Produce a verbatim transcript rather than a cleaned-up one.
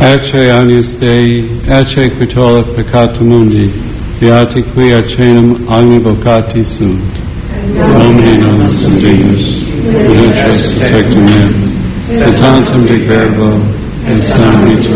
Ecce agnus Dei, ecce qui tollit peccata mundi, beati qui arcenum agni vocati sunt. Domini nos Deus, in utres tectum meum, se tantum de verbo, et sanum